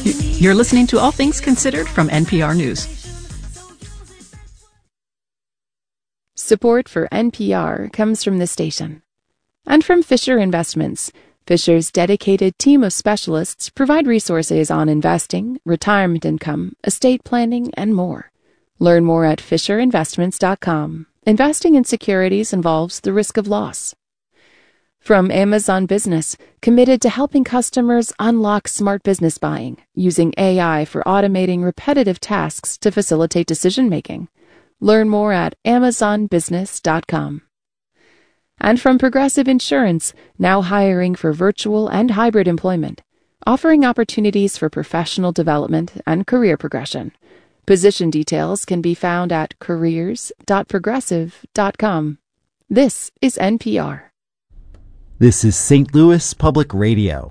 You're listening to All Things Considered from NPR News. Support for NPR comes from the station and from Fisher Investments. Fisher's dedicated team of specialists provide resources on investing, retirement income, estate planning, and more. Learn more at FisherInvestments.com. Investing in securities involves the risk of loss. From Amazon Business, committed to helping customers unlock smart business buying, using AI for automating repetitive tasks to facilitate decision-making. Learn more at AmazonBusiness.com. And from Progressive Insurance, now hiring for virtual and hybrid employment, offering opportunities for professional development and career progression. Position details can be found at careers.progressive.com. This is NPR. This is St. Louis Public Radio.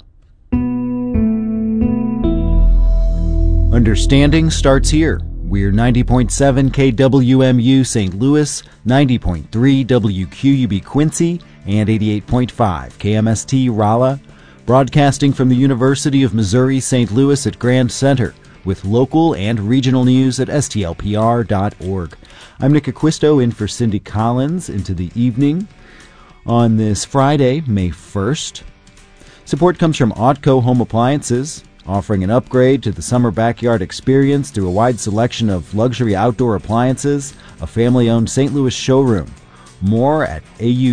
Understanding starts here. We're 90.7 KWMU St. Louis, 90.3 WQUB Quincy, and 88.5 KMST Rolla, broadcasting from the University of Missouri St. Louis at Grand Center, with local and regional news at stlpr.org. I'm Nick Acquisto in for Cindy Collins into the evening on this Friday, May 1st. Support comes from Autco Home Appliances, offering an upgrade to the summer backyard experience through a wide selection of luxury outdoor appliances, a family-owned St. Louis showroom. More at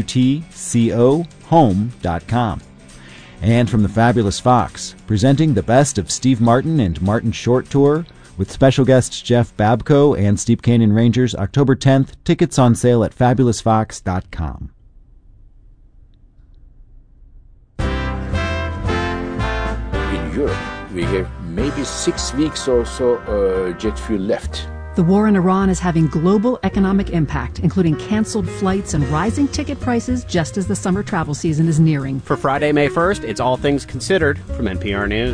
autcohome.com. And from the Fabulous Fox, presenting the best of Steve Martin and Martin Short Tour, with special guests Jeff Babko and Steep Canyon Rangers, October 10th. Tickets on sale at fabulousfox.com. In Europe, we have maybe 6 weeks or so jet fuel left. The war in Iran is having global economic impact, including canceled flights and rising ticket prices just as the summer travel season is nearing. For Friday, May 1st, it's All Things Considered from NPR News.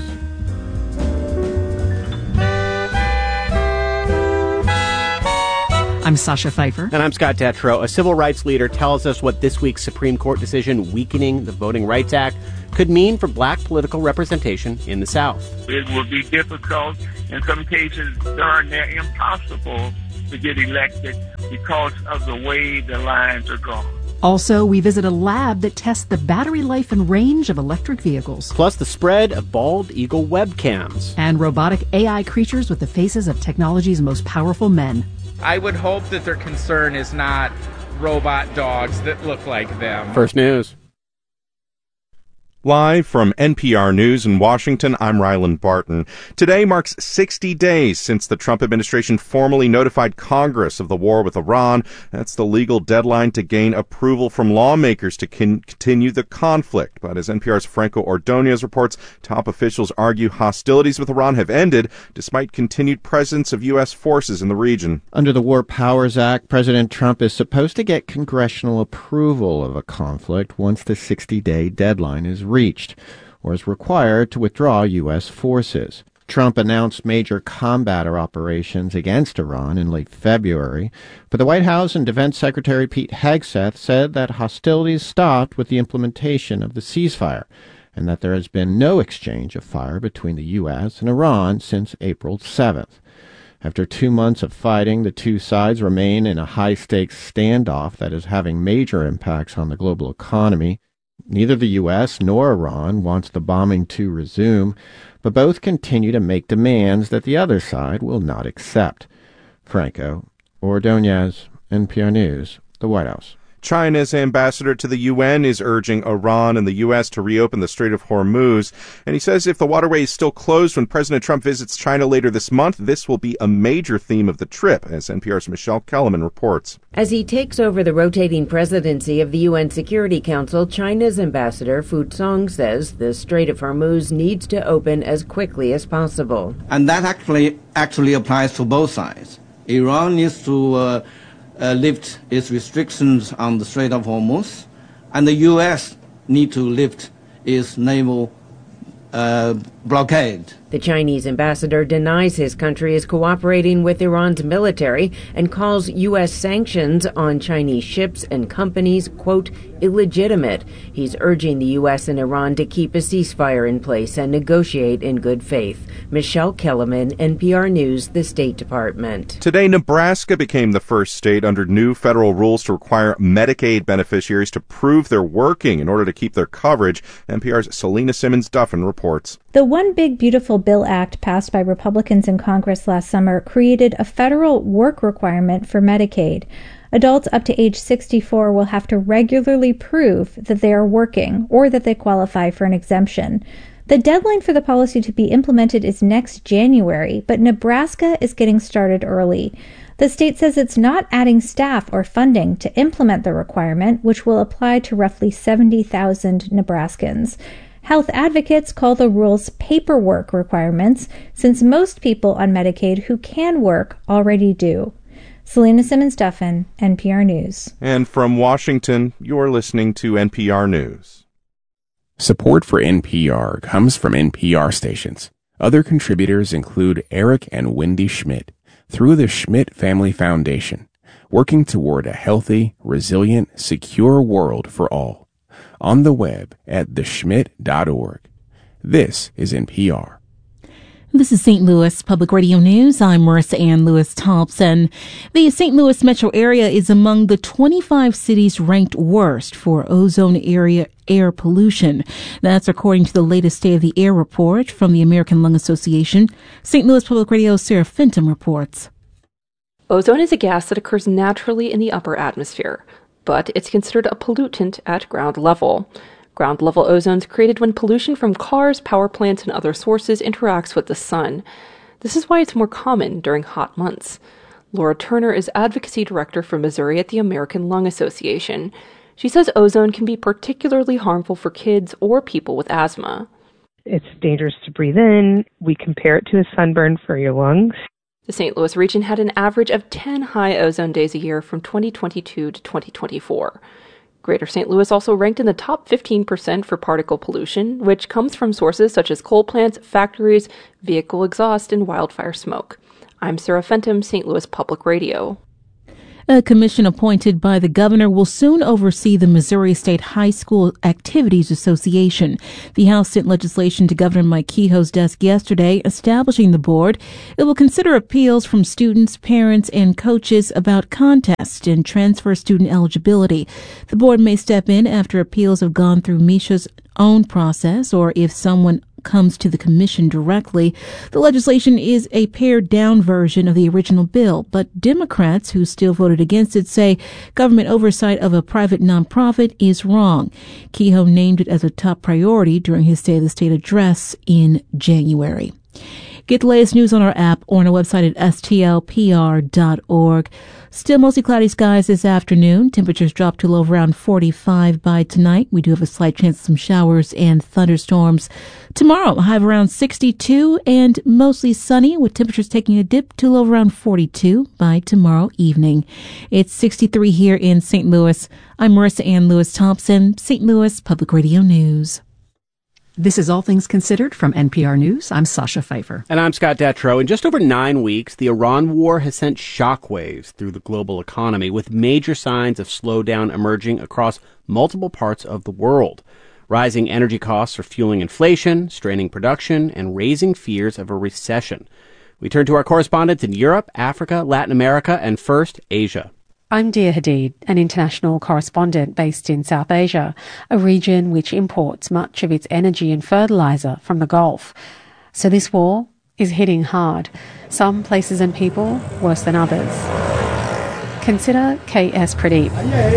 I'm Sasha Pfeiffer. And I'm Scott Detrow. A civil rights leader tells us what this week's Supreme Court decision weakening the Voting Rights Act could mean for black political representation in the South. It will be difficult, in some cases darn near impossible to get elected because of the way the lines are gone. Also, we visit a lab that tests the battery life and range of electric vehicles. Plus the spread of bald eagle webcams. And robotic AI creatures with the faces of technology's most powerful men. I would hope that their concern is not robot dogs that look like them. First News. Live from NPR News in Washington, I'm Ryland Barton. Today marks 60 days since the Trump administration formally notified Congress of the war with Iran. That's the legal deadline to gain approval from lawmakers to continue the conflict. But as NPR's Franco Ordonez reports, top officials argue hostilities with Iran have ended despite continued presence of U.S. forces in the region. Under the War Powers Act, President Trump is supposed to get congressional approval of a conflict once the 60-day deadline is reached, or is required to withdraw U.S. forces. Trump announced major combat operations against Iran in late February, but the White House and Defense Secretary Pete Hegseth said that hostilities stopped with the implementation of the ceasefire, and that there has been no exchange of fire between the U.S. and Iran since April 7th. After 2 months of fighting, the two sides remain in a high-stakes standoff that is having major impacts on the global economy. Neither the U.S. nor Iran wants the bombing to resume, but both continue to make demands that the other side will not accept. Franco Ordonez, NPR News, the White House. China's ambassador to the UN is urging Iran and the U.S. to reopen the Strait of Hormuz. And he says if the waterway is still closed when President Trump visits China later this month, this will be a major theme of the trip, as NPR's Michelle Kellerman reports. As he takes over the rotating presidency of the UN Security Council, China's ambassador Fu Song says the Strait of Hormuz needs to open as quickly as possible. And that actually applies to both sides. Iran needs to lift its restrictions on the Strait of Hormuz, and the U.S. need to lift its naval blockade. The Chinese ambassador denies his country is cooperating with Iran's military and calls U.S. sanctions on Chinese ships and companies, quote, illegitimate. He's urging the U.S. and Iran to keep a ceasefire in place and negotiate in good faith. Michelle Kellerman, NPR News, the State Department. Today, Nebraska became the first state under new federal rules to require Medicaid beneficiaries to prove they're working in order to keep their coverage. NPR's Selena Simmons-Duffin reports. The One Big Beautiful Bill Act passed by Republicans in Congress last summer created a federal work requirement for Medicaid. Adults up to age 64 will have to regularly prove that they are working or that they qualify for an exemption. The deadline for the policy to be implemented is next January, but Nebraska is getting started early. The state says it's not adding staff or funding to implement the requirement, which will apply to roughly 70,000 Nebraskans. Health advocates call the rules paperwork requirements, since most people on Medicaid who can work already do. Selena Simmons-Duffin, NPR News. And from Washington, you're listening to NPR News. Support for NPR comes from NPR stations. Other contributors include Eric and Wendy Schmidt through the Schmidt Family Foundation, working toward a healthy, resilient, secure world for all. On the web at theschmidt.org. This is NPR. This is St. Louis Public Radio News. I'm Marissa Ann Lewis-Thompson. The St. Louis metro area is among the 25 cities ranked worst for ozone area air pollution. That's according to the latest State of the Air report from the American Lung Association. St. Louis Public Radio's Sarah Fenton reports. Ozone is a gas that occurs naturally in the upper atmosphere, but it's considered a pollutant at ground level. Ground-level ozone is created when pollution from cars, power plants, and other sources interacts with the sun. This is why it's more common during hot months. Laura Turner is Advocacy Director for Missouri at the American Lung Association. She says ozone can be particularly harmful for kids or people with asthma. It's dangerous to breathe in. We compare it to a sunburn for your lungs. The St. Louis region had an average of 10 high ozone days a year from 2022 to 2024. Greater St. Louis also ranked in the top 15% for particle pollution, which comes from sources such as coal plants, factories, vehicle exhaust, and wildfire smoke. I'm Sarah Fenton, St. Louis Public Radio. A commission appointed by the governor will soon oversee the Missouri State High School Activities Association. The House sent legislation to Governor Mike Kehoe's desk yesterday establishing the board. It will consider appeals from students, parents, and coaches about contest and transfer student eligibility. The board may step in after appeals have gone through Misha's own process or if someone comes to the commission directly. The legislation is a pared-down version of the original bill, but Democrats who still voted against it say government oversight of a private nonprofit is wrong. Kehoe named it as a top priority during his State of the State address in January. Get the latest news on our app or on our website at stlpr.org. Still mostly cloudy skies this afternoon. Temperatures drop to low around 45 by tonight. We do have a slight chance of some showers and thunderstorms. Tomorrow, a high of around 62 and mostly sunny with temperatures taking a dip to low around 42 by tomorrow evening. It's 63 here in St. Louis. I'm Marissa Ann Lewis-Thompson, St. Louis Public Radio News. This is All Things Considered from NPR News. I'm Sasha Pfeiffer. And I'm Scott Detrow. In just over 9 weeks, the Iran war has sent shockwaves through the global economy, with major signs of slowdown emerging across multiple parts of the world. Rising energy costs are fueling inflation, straining production, and raising fears of a recession. We turn to our correspondents in Europe, Africa, Latin America, and first, Asia. I'm Dia Hadid, an international correspondent based in South Asia, a region which imports much of its energy and fertilizer from the Gulf. So this war is hitting hard, some places and people worse than others. Consider K.S. Pradeep.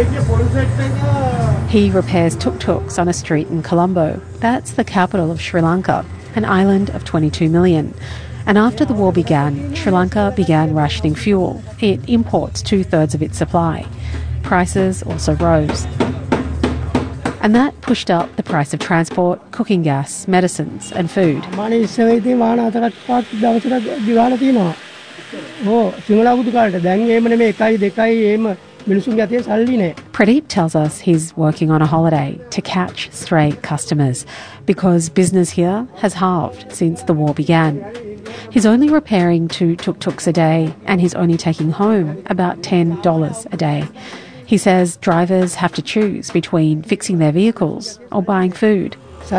He repairs tuk-tuks on a street in Colombo. That's the capital of Sri Lanka, an island of 22 million. And after the war began, Sri Lanka began rationing fuel. It imports 2/3 of its supply. Prices also rose. And that pushed up the price of transport, cooking gas, medicines and food. Pradeep tells us he's working on a holiday to catch stray customers because business here has halved since the war began. He's only repairing 2 tuk-tuks a day and he's only taking home about $10 a day. He says drivers have to choose between fixing their vehicles or buying food.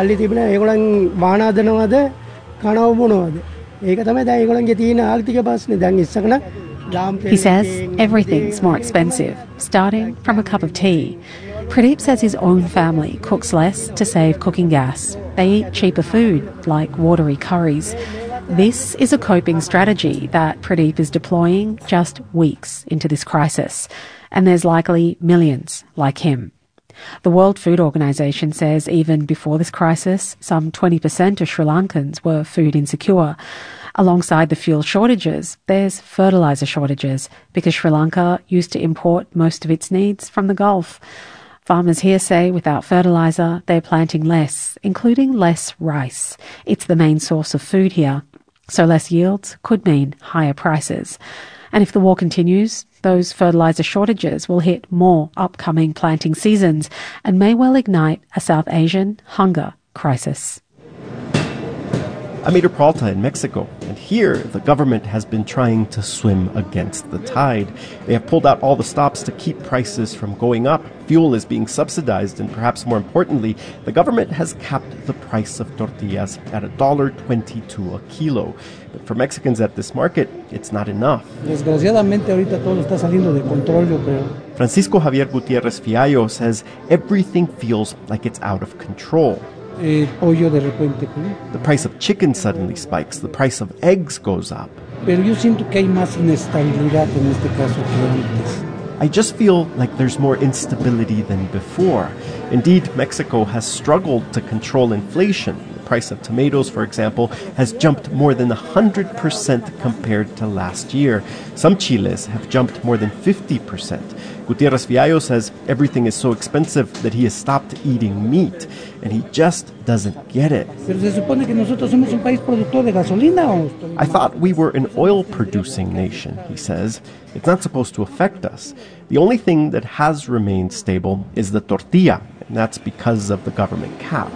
He says everything's more expensive, starting from a cup of tea. Pradeep says his own family cooks less to save cooking gas. They eat cheaper food, like watery curries. This is a coping strategy that Pradeep is deploying just weeks into this crisis. And there's likely millions like him. The World Food Organization says even before this crisis, some 20% of Sri Lankans were food insecure. Alongside the fuel shortages, there's fertilizer shortages because Sri Lanka used to import most of its needs from the Gulf. Farmers here say without fertilizer, they're planting less, including less rice. It's the main source of food here. So less yields could mean higher prices. And if the war continues, those fertilizer shortages will hit more upcoming planting seasons and may well ignite a South Asian hunger crisis. I'm Ader Peralta in Mexico, and here the government has been trying to swim against the tide. They have pulled out all the stops to keep prices from going up. Fuel is being subsidized, and perhaps more importantly, the government has capped the price of tortillas at $1.22 a kilo. But for Mexicans at this market, it's not enough. Francisco Javier Gutierrez Fiallo says everything feels like it's out of control. The price of chicken suddenly spikes. The price of eggs goes up. I just feel like there's more instability than before. Indeed, Mexico has struggled to control inflation. The price of tomatoes, for example, has jumped more than 100% compared to last year. Some chiles have jumped more than 50%. Gutierrez Fiallo says everything is so expensive that he has stopped eating meat, and he just doesn't get it. I thought we were an oil-producing nation, he says. It's not supposed to affect us. The only thing that has remained stable is the tortilla, and that's because of the government cap.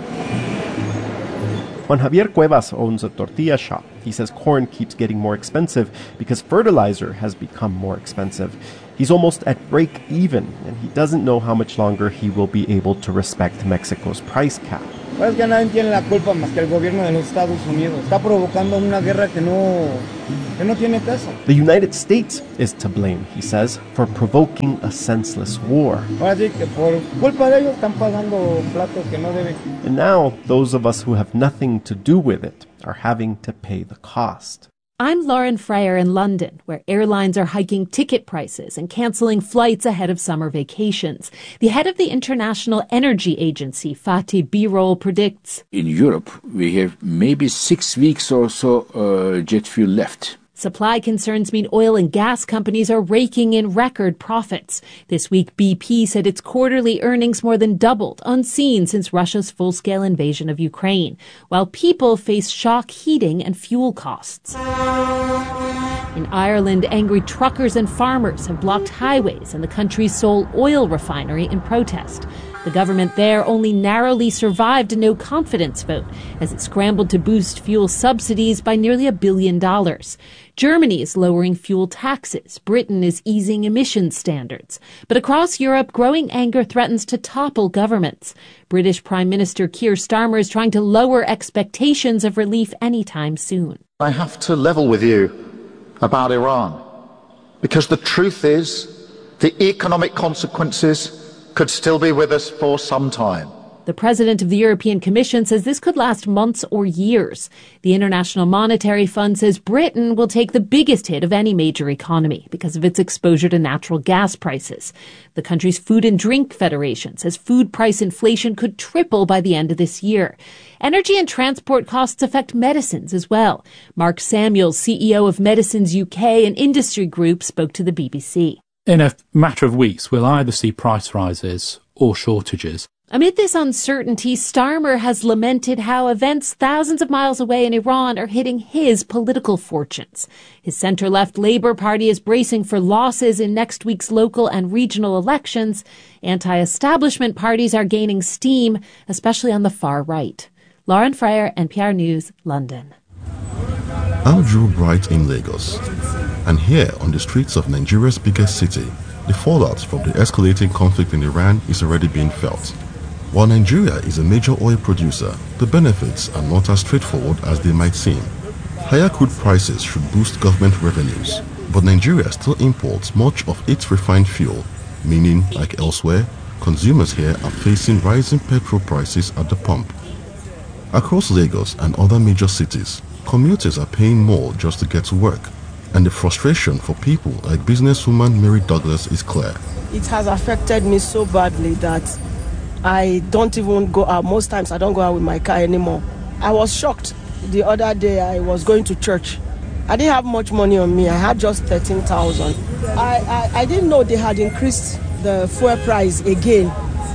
Juan Javier Cuevas owns a tortilla shop. He says corn keeps getting more expensive because fertilizer has become more expensive. He's almost at break even, and he doesn't know how much longer he will be able to respect Mexico's price cap. Pues que nadie tiene la culpa más que el gobierno de los Estados Unidos. Está provocando una guerra que no tiene caso. The United States is to blame, he says, for provoking a senseless war. Así que por culpa de ellos están pagando platos que no deben. And now, those of us who have nothing to do with it are having to pay the cost. I'm Lauren Freyer in London, where airlines are hiking ticket prices and canceling flights ahead of summer vacations. The head of the International Energy Agency, Fatih Birol, predicts in Europe we have maybe 6 weeks or so jet fuel left. Supply concerns mean oil and gas companies are raking in record profits. This week, BP said its quarterly earnings more than doubled, unseen since Russia's full-scale invasion of Ukraine, while people face shock heating and fuel costs. In Ireland, angry truckers and farmers have blocked highways and the country's sole oil refinery in protest. The government there only narrowly survived a no-confidence vote as it scrambled to boost fuel subsidies by nearly $1 billion. Germany is lowering fuel taxes. Britain is easing emissions standards. But across Europe, growing anger threatens to topple governments. British Prime Minister Keir Starmer is trying to lower expectations of relief anytime soon. I have to level with you about Iran, because the truth is the economic consequences could still be with us for some time. The president of the European Commission says this could last months or years. The International Monetary Fund says Britain will take the biggest hit of any major economy because of its exposure to natural gas prices. The country's Food and Drink Federation says food price inflation could triple by the end of this year. Energy and transport costs affect medicines as well. Mark Samuels, CEO of Medicines UK, an industry group, spoke to the BBC. In a matter of weeks, we'll either see price rises or shortages. Amid this uncertainty, Starmer has lamented how events thousands of miles away in Iran are hitting his political fortunes. His center-left Labour Party is bracing for losses in next week's local and regional elections. Anti-establishment parties are gaining steam, especially on the far right. Lauren Freyer, NPR News, London. I'm Drew Bright in Lagos. And here on the streets of Nigeria's biggest city, the fallout from the escalating conflict in Iran is already being felt. While Nigeria is a major oil producer, the benefits are not as straightforward as they might seem. Higher crude prices should boost government revenues, but Nigeria still imports much of its refined fuel, meaning, like elsewhere, consumers here are facing rising petrol prices at the pump. Across Lagos and other major cities, commuters are paying more just to get to work, and the frustration for people like businesswoman Mary Douglas is clear. It has affected me so badly that I don't even go out. Most times I don't go out with my car anymore. I was shocked the other day. I was going to church. I didn't have much money on me. I had just 13,000. I didn't know they had increased the fuel price again.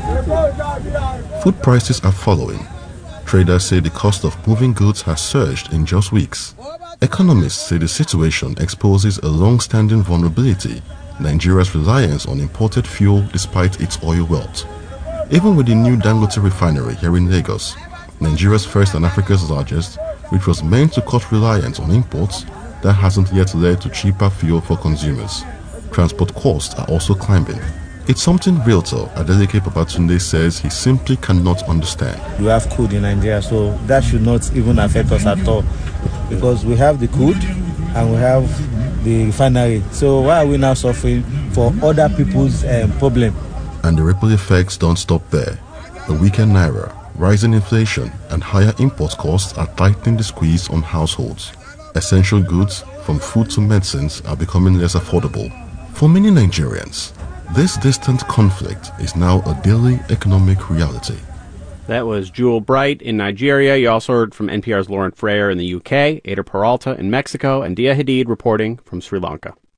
Food prices are following. Traders say the cost of moving goods has surged in just weeks. Economists say the situation exposes a long-standing vulnerability, Nigeria's reliance on imported fuel despite its oil wealth. Even with the new Dangote refinery here in Lagos, Nigeria's first and Africa's largest, which was meant to cut reliance on imports, that hasn't yet led to cheaper fuel for consumers. Transport costs are also climbing. It's something realtor Adeleke Babatunde says he simply cannot understand. We have crude in Nigeria, so that should not even affect us at all, because we have the crude and we have the refinery. So why are we now suffering for other people's problem? And the ripple effects don't stop there. A weakened naira, rising inflation, and higher import costs are tightening the squeeze on households. Essential goods, from food to medicines, are becoming less affordable. For many Nigerians, this distant conflict is now a daily economic reality. That was Jewel Bright in Nigeria. You also heard from NPR's Lauren Freyer in the UK, Ada Peralta in Mexico, and Dia Hadid reporting from Sri Lanka.